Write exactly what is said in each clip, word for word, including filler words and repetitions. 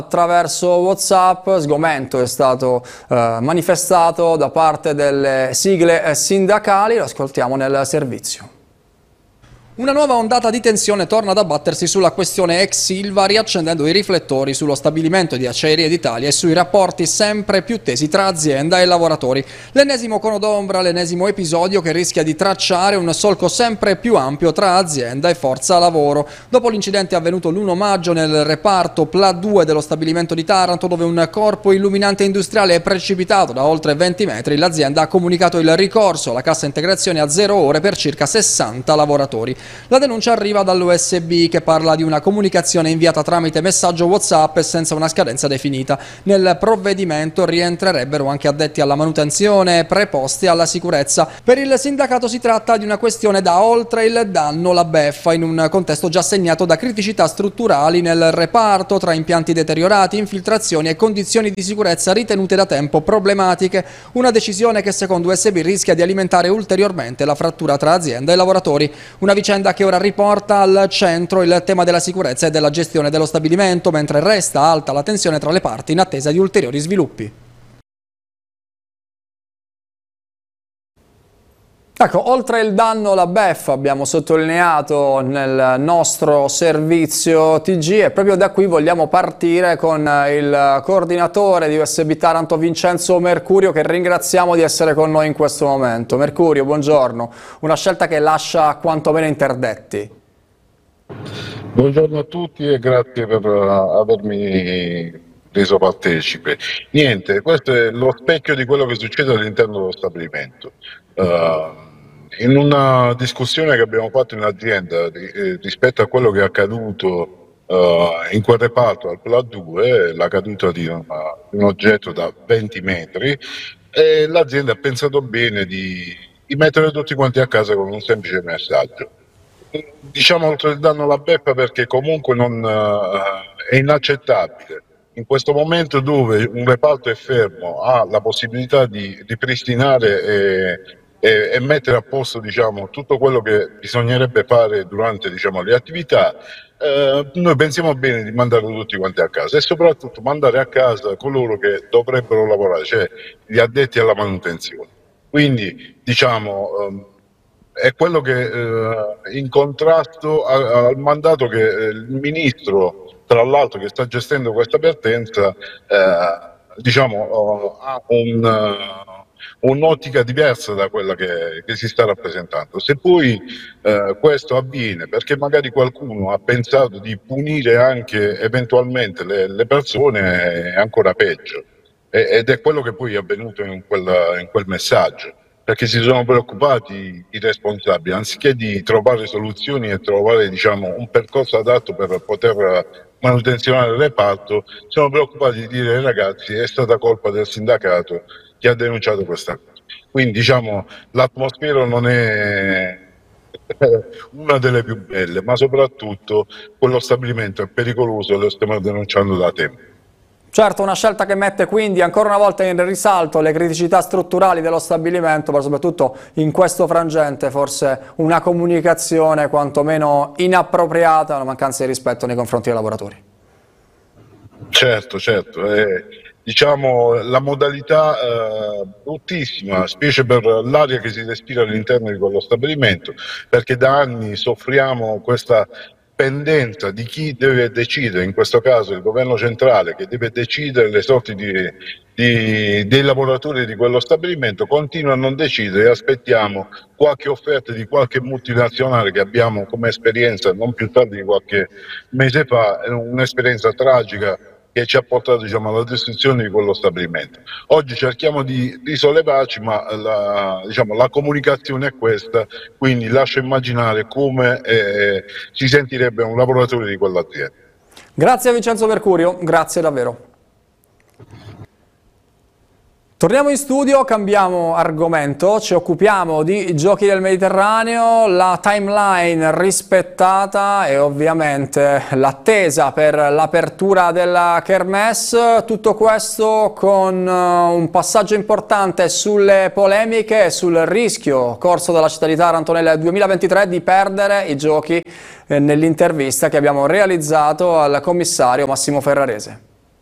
attraverso WhatsApp. Sgomento è stato eh, manifestato da parte delle sigle sindacali, lo ascoltiamo nel servizio. Una nuova ondata di tensione torna ad abbattersi sulla questione ex Ilva, riaccendendo i riflettori sullo stabilimento di Acciaierie d'Italia e sui rapporti sempre più tesi tra azienda e lavoratori. L'ennesimo cono d'ombra, l'ennesimo episodio che rischia di tracciare un solco sempre più ampio tra azienda e forza lavoro. Dopo l'incidente avvenuto l'primo maggio nel reparto P L A due dello stabilimento di Taranto, dove un corpo illuminante industriale è precipitato da oltre venti metri, l'azienda ha comunicato il ricorso alla cassa integrazione a zero ore per circa sessanta lavoratori. La denuncia arriva dall'U S B, che parla di una comunicazione inviata tramite messaggio WhatsApp e senza una scadenza definita. Nel provvedimento rientrerebbero anche addetti alla manutenzione preposti alla sicurezza. Per il sindacato si tratta di una questione da oltre il danno la beffa, in un contesto già segnato da criticità strutturali nel reparto, tra impianti deteriorati, infiltrazioni e condizioni di sicurezza ritenute da tempo problematiche. Una decisione che secondo U S B rischia di alimentare ulteriormente la frattura tra azienda e lavoratori. Una vicenda che ora riporta al centro il tema della sicurezza e della gestione dello stabilimento, mentre resta alta la tensione tra le parti in attesa di ulteriori sviluppi. Ecco, oltre il danno la beffa, abbiamo sottolineato nel nostro servizio T G, e proprio da qui vogliamo partire con il coordinatore di U S B Taranto Vincenzo Mercurio, che ringraziamo di essere con noi in questo momento. Mercurio, buongiorno. Una scelta che lascia quantomeno interdetti. Buongiorno a tutti e grazie per avermi reso partecipe. Niente, questo è lo specchio di quello che succede all'interno dello stabilimento. Uh, in una discussione che abbiamo fatto in azienda eh, rispetto a quello che è accaduto uh, in quel reparto al P L A due, la caduta di, una, di un oggetto da venti metri, e l'azienda ha pensato bene di, di mettere tutti quanti a casa con un semplice messaggio. Diciamo oltre il danno alla beffa, perché comunque non, uh, è inaccettabile in questo momento dove un reparto è fermo, ha la possibilità di ripristinare e, e, e mettere a posto, diciamo, tutto quello che bisognerebbe fare durante, diciamo, le attività. Eh, noi pensiamo bene di mandare tutti quanti a casa e soprattutto mandare a casa coloro che dovrebbero lavorare, cioè gli addetti alla manutenzione. Quindi, diciamo, um, è quello che eh, in contrasto a, al mandato che eh, il ministro, tra l'altro, che sta gestendo questa vertenza, eh, diciamo, uh, ha un, uh, un'ottica diversa da quella che, che si sta rappresentando. Se poi uh, questo avviene perché magari qualcuno ha pensato di punire anche eventualmente le, le persone, è ancora peggio. E, ed è quello che poi è avvenuto in quel, in quel messaggio, perché si sono preoccupati i responsabili, anziché di trovare soluzioni e trovare, diciamo, un percorso adatto per poter manutenzionare il reparto, sono preoccupati di dire ai ragazzi è stata colpa del sindacato che ha denunciato questa cosa. Quindi, diciamo, l'atmosfera non è una delle più belle, ma soprattutto quello stabilimento è pericoloso e lo stiamo denunciando da tempo. Certo, una scelta che mette quindi ancora una volta in risalto le criticità strutturali dello stabilimento, ma soprattutto in questo frangente forse una comunicazione quantomeno inappropriata, una mancanza di rispetto nei confronti dei lavoratori. Certo, certo, eh, diciamo la modalità eh, bruttissima, specie per l'aria che si respira all'interno di quello stabilimento, perché da anni soffriamo questa pendenza di chi deve decidere, in questo caso il governo centrale, che deve decidere le sorti di, di, dei lavoratori di quello stabilimento, continua a non decidere e aspettiamo qualche offerta di qualche multinazionale che abbiamo come esperienza non più tardi di qualche mese fa, un'esperienza tragica che ci ha portato, diciamo, alla distruzione di quello stabilimento. Oggi cerchiamo di risollevarci, ma la, diciamo, la comunicazione è questa, quindi lascio immaginare come eh, si sentirebbe un lavoratore di quell'azienda. Grazie a Vincenzo Mercurio, grazie davvero. Torniamo in studio, cambiamo argomento, ci occupiamo di Giochi del Mediterraneo, la timeline rispettata e ovviamente l'attesa per l'apertura della Kermesse, tutto questo con un passaggio importante sulle polemiche e sul rischio corso dalla città di Taranto nel duemilaventitré di perdere i Giochi, nell'intervista che abbiamo realizzato al commissario Massimo Ferrarese.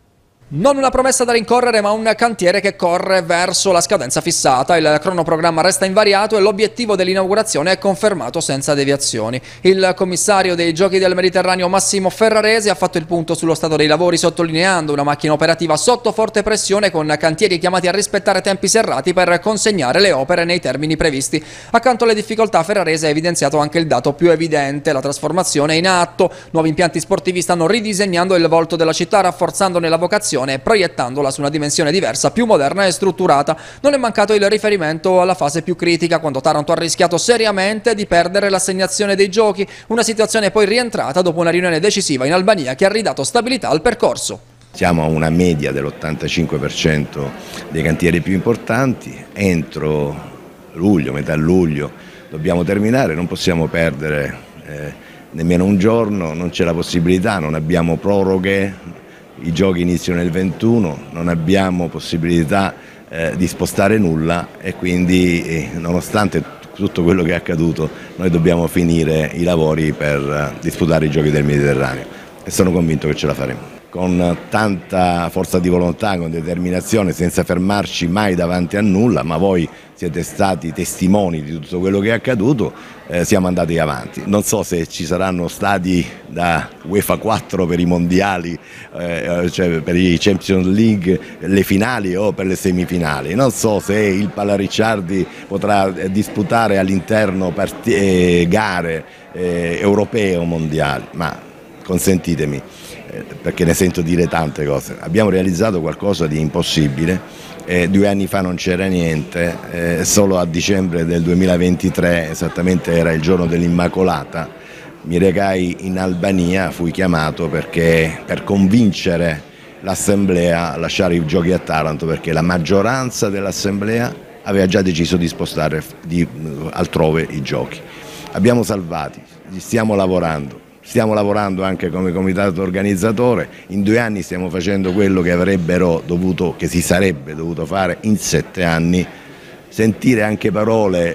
Non una promessa da rincorrere, ma un cantiere che corre verso la scadenza fissata. Il cronoprogramma resta invariato e l'obiettivo dell'inaugurazione è confermato senza deviazioni. Il commissario dei Giochi del Mediterraneo Massimo Ferraresi ha fatto il punto sullo stato dei lavori, sottolineando una macchina operativa sotto forte pressione con cantieri chiamati a rispettare tempi serrati per consegnare le opere nei termini previsti. Accanto alle difficoltà, Ferraresi ha evidenziato anche il dato più evidente: la trasformazione è in atto. Nuovi impianti sportivi stanno ridisegnando il volto della città, rafforzandone la vocazione e proiettandola su una dimensione diversa, più moderna e strutturata. Non è mancato il riferimento alla fase più critica, quando Taranto ha rischiato seriamente di perdere l'assegnazione dei giochi, una situazione poi rientrata dopo una riunione decisiva in Albania che ha ridato stabilità al percorso. Siamo a una media dell'ottantacinque per cento dei cantieri più importanti. Entro luglio, metà luglio, dobbiamo terminare, non possiamo perdere eh, nemmeno un giorno, non c'è la possibilità, non abbiamo proroghe. I giochi iniziano nel ventuno, non abbiamo possibilità eh, di spostare nulla e quindi eh, nonostante tutto quello che è accaduto noi dobbiamo finire i lavori per eh, disputare i Giochi del Mediterraneo e sono convinto che ce la faremo. Con tanta forza di volontà, con determinazione, senza fermarci mai davanti a nulla, ma voi siete stati testimoni di tutto quello che è accaduto, eh, siamo andati avanti. Non so se ci saranno stati da UEFA quattro per i mondiali, eh, cioè per i Champions League, le finali o per le semifinali, non so se il Pallaricciardi potrà eh, disputare all'interno eh, gare eh, europee o mondiali, ma consentitemi, perché ne sento dire tante cose, abbiamo realizzato qualcosa di impossibile, eh, due anni fa non c'era niente, eh, solo a dicembre del duemilaventitré, esattamente era il giorno dell'Immacolata, mi recai in Albania, fui chiamato perché, per convincere l'Assemblea a lasciare i giochi a Taranto, perché la maggioranza dell'Assemblea aveva già deciso di spostare di, altrove i giochi. Abbiamo salvati, stiamo lavorando. Stiamo lavorando anche come comitato organizzatore, in due anni stiamo facendo quello che avrebbero dovuto, che si sarebbe dovuto fare in sette anni. Sentire anche parole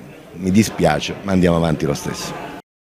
mi dispiace, ma andiamo avanti lo stesso.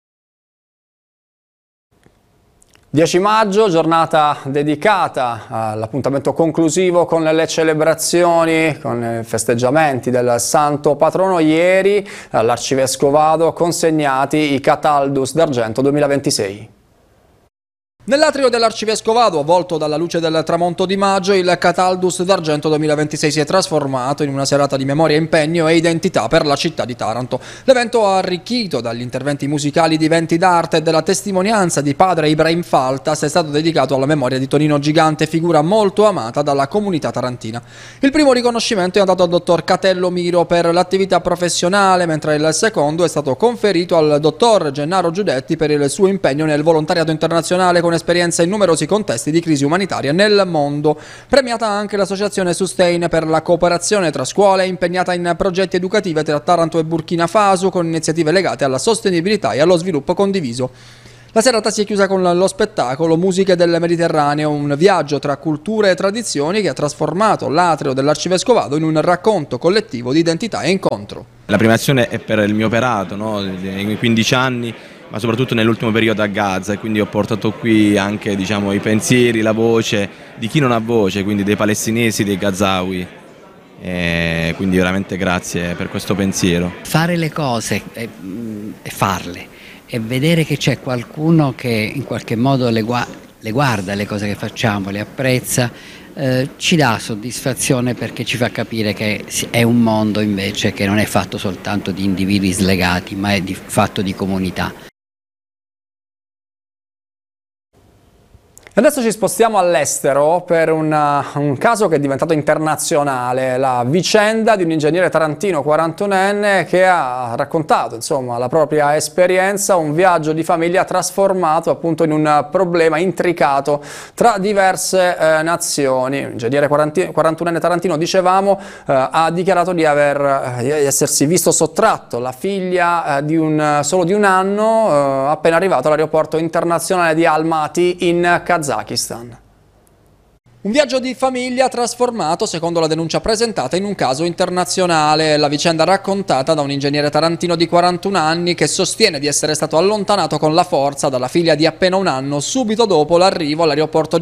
dieci maggio, giornata dedicata all'appuntamento conclusivo con le celebrazioni, con i festeggiamenti del Santo Patrono. Ieri all'Arcivescovado consegnati i Cataldus d'Argento duemilaventisei. Nell'atrio dell'Arcivescovado, avvolto dalla luce del tramonto di maggio, il Cataldus d'Argento duemilaventisei si è trasformato in una serata di memoria, impegno e identità per la città di Taranto. L'evento, arricchito dagli interventi musicali, di eventi d'arte e della testimonianza di padre Ibrahim Faltas, è stato dedicato alla memoria di Tonino Gigante, figura molto amata dalla comunità tarantina. Il primo riconoscimento è andato al dottor Catello Miro per l'attività professionale, mentre il secondo è stato conferito al dottor Gennaro Giudetti per il suo impegno nel volontariato internazionale con esperienza in numerosi contesti di crisi umanitaria nel mondo. Premiata anche l'associazione Sustain per la cooperazione tra scuole, impegnata in progetti educativi tra Taranto e Burkina Faso con iniziative legate alla sostenibilità e allo sviluppo condiviso. La serata si è chiusa con lo spettacolo Musiche del Mediterraneo, un viaggio tra culture e tradizioni che ha trasformato l'atrio dell'Arcivescovado in un racconto collettivo di identità e incontro. La premiazione è per il mio operato, no? Nei quindici anni, ma soprattutto nell'ultimo periodo a Gaza, e quindi ho portato qui anche, diciamo, i pensieri, la voce di chi non ha voce, quindi dei palestinesi, dei gazawi. E quindi veramente grazie per questo pensiero. Fare le cose e, e farle e vedere che c'è qualcuno che in qualche modo le, gua le guarda le cose che facciamo, le apprezza, eh, ci dà soddisfazione, perché ci fa capire che è un mondo invece che non è fatto soltanto di individui slegati, ma è di, fatto di comunità. Adesso ci spostiamo all'estero per una, un caso che è diventato internazionale, la vicenda di un ingegnere tarantino quarantunenne che ha raccontato, insomma, la propria esperienza, un viaggio di famiglia trasformato appunto in un problema intricato tra diverse eh, nazioni. Un ingegnere quarantunenne tarantino, dicevamo, eh, ha dichiarato di, aver, eh, di essersi visto sottratto la figlia eh, di un, solo di un anno eh, appena arrivato all'aeroporto internazionale di Almaty in Kazakistan. Un viaggio di famiglia trasformato, secondo la denuncia presentata, in un caso internazionale. La vicenda raccontata da un ingegnere tarantino di quarantuno anni che sostiene di essere stato allontanato con la forza dalla figlia di appena un anno subito dopo l'arrivo all'aeroporto